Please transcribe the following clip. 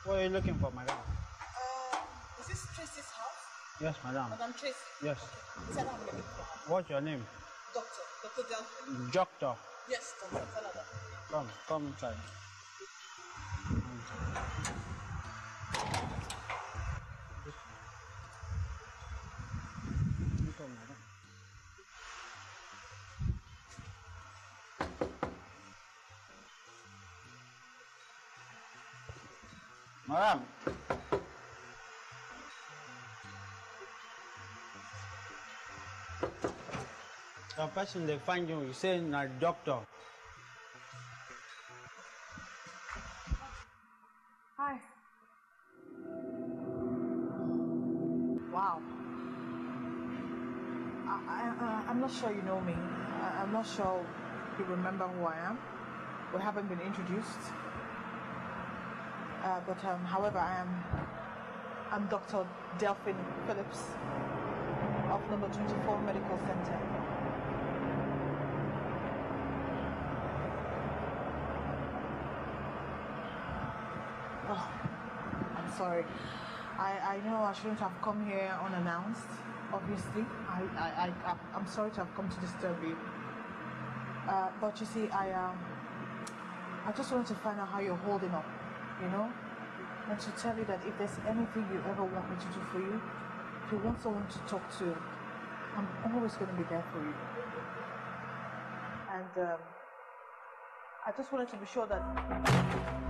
What are you looking for, madam? Is this Tracy's house? Yes, madam. Madam Tracy? Yes. Okay. Is that what I'm looking for? What's your name? Dr. Delphine. Doctor. Yes, Dr. Canada. Come inside. Come, madam. Madam. The person they find you is saying a doctor. Hi. Wow. I'm not sure you know me. I'm not sure you remember who I am. We haven't been introduced. However, I'm Dr. Delphine Phillips of number 24 Medical Center. Oh, I'm sorry. I know I shouldn't have come here unannounced. Obviously, I'm sorry to have come to disturb you. But you see, I just wanted to find out how you're holding up, you know, and to tell you that if there's anything you ever want me to do for you, if you want someone to talk to, I'm always going to be there for you. And I just wanted to be sure that